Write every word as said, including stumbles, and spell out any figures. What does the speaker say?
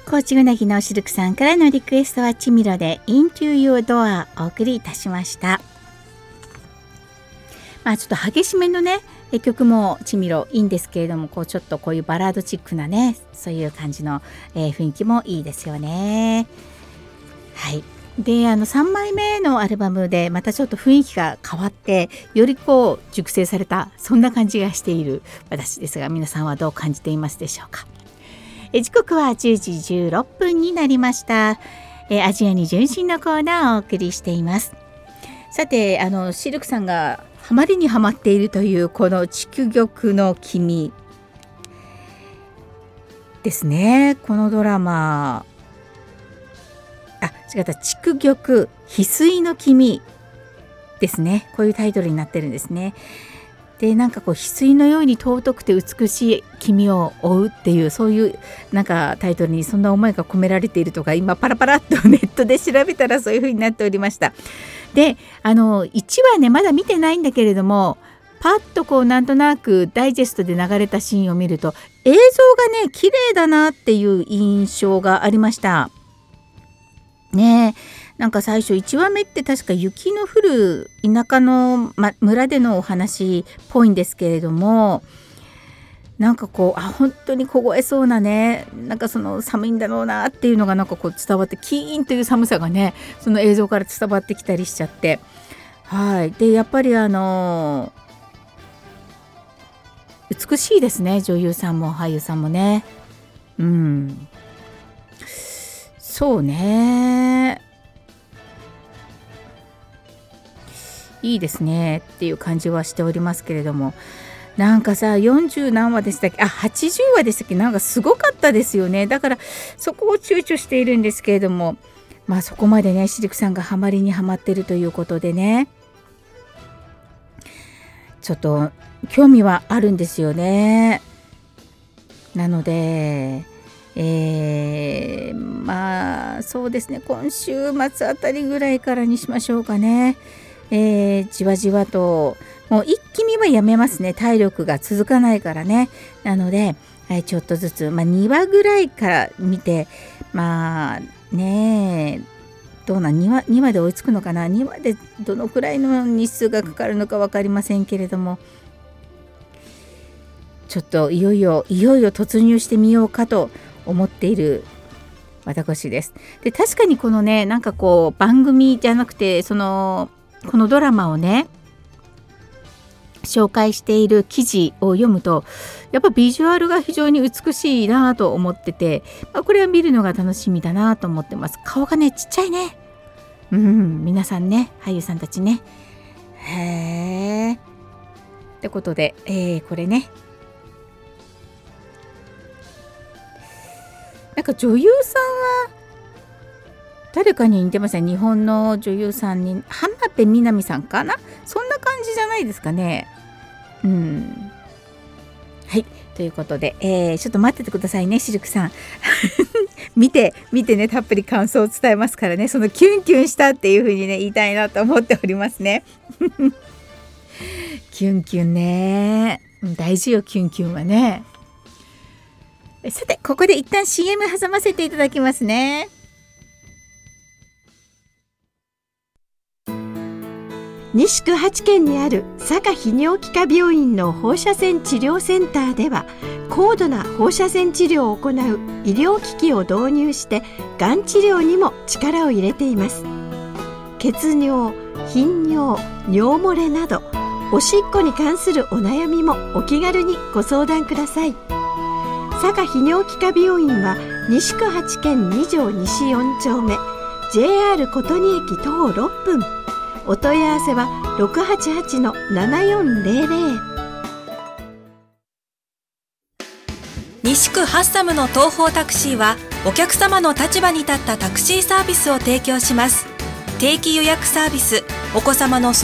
高知うなぎのシルクさんからのリクエストはチミロで Into Your Door お送りいたしました。まあちょっと激しめのね曲もチミロいいんですけれども、こうちょっとこういうバラードチックなねそういう感じの、えー、雰囲気もいいですよね。はい。であのさんまいめのアルバムでまたちょっと雰囲気が変わってよりこう熟成されたそんな感じがしている私ですが、皆さんはどう感じていますでしょうか。え時刻はじゅうじじゅうろっぷんになりました。えアジアに純真のコーナーをお送りしています。さてあのシルクさんがハマりにハマっているというこの筑玉の君ですね。このドラマあ違った筑玉翡翠の君ですね。こういうタイトルになってるんですね。でなんかこう翡翠のように尊くて美しい君を追うっていうそういうなんかタイトルにそんな思いが込められているとか、今パラパラっとネットで調べたらそういう風になっておりました。であのいちわねまだ見てないんだけれども、パッとこうなんとなくダイジェストで流れたシーンを見ると映像がね綺麗だなっていう印象がありましたね。なんか最初いちわめって確か雪の降る田舎の、ま、村でのお話っぽいんですけれども、なんかこうあ本当に凍えそうなね、なんかその寒いんだろうなっていうのがなんかこう伝わって、キーンという寒さがねその映像から伝わってきたりしちゃって、はいでやっぱりあの美しいですね、女優さんも俳優さんもね。うんそうねいいですねっていう感じはしておりますけれども、なんかさよんじゅう何話でしたっけ、あはちじゅうわでしたっけ、なんかすごかったですよね。だからそこを躊躇しているんですけれども、まあそこまでねシルクさんがハマりにハマってるということでね、ちょっと興味はあるんですよね。なのでえー、まあそうですね、今週末あたりぐらいからにしましょうかね。えー、じわじわともう一気見はやめますね、体力が続かないからね。なので、はい、ちょっとずつ、まあ、にわぐらいから見て、まあねどうなん 2, 話にわで追いつくのかな、にわでどのくらいの日数がかかるのか分かりませんけれども、ちょっといよいよいよいよ突入してみようかと思っている私です。で確かにこのねなんかこう番組じゃなくてそのこのドラマをね紹介している記事を読むとやっぱビジュアルが非常に美しいなと思ってて、まあ、これは見るのが楽しみだなと思ってます。顔がねちっちゃいね。うん皆さんね俳優さんたちね。へーってことで、えー、これねなんか女優さんは誰かに似てません？日本の女優さんに浜辺美波さんかな、そんな感じじゃないですかね。うんはいということで、えー、ちょっと待っててくださいねシルクさん見て見てねたっぷり感想を伝えますからね、そのキュンキュンしたっていう風にね言いたいなと思っておりますねキュンキュンね大事よ、キュンキュンはね。さてここで一旦 シーエム 挟ませていただきますね。 西区はちけんにある佐賀泌尿器科病院の放射線治療センターでは高度な放射線治療を行う医療機器を導入してがん治療にも力を入れています。血尿、頻尿、尿漏れなどおしっこに関するお悩みもお気軽にご相談ください。佐賀泌尿器科病院は西区はちけんに条西よん丁目 ジェイアール 琴仁駅徒歩ろっぷん。お問い合わせは ろくはちはちのななよんゼロゼロ。 西区ハッサムの東方タクシーはお客様の立場に立ったタクシーサービスを提供します。定期予約サービス、お子様の